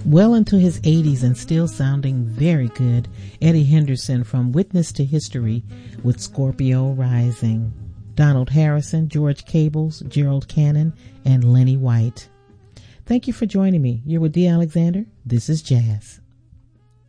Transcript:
Well into his 80s and still sounding very good, Eddie Henderson from Witness to History with Scorpio Rising. Donald Harrison, George Cables, Gerald Cannon, and Lenny White. Thank you for joining me. You're with Dee Alexander. This is Jazz.